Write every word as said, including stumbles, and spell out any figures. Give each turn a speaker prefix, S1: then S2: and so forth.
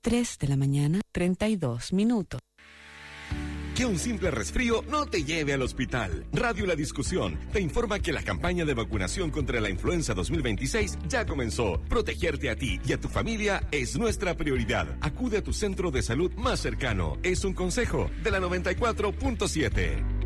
S1: tres de la mañana, treinta y dos minutos.
S2: Que un simple resfrío no te lleve al hospital. Radio La Discusión te informa que la campaña de vacunación contra la influenza dos mil veintiséis ya comenzó. Protegerte a ti y a tu familia es nuestra prioridad. Acude a tu centro de salud más cercano. Es un consejo de la noventa y cuatro punto siete.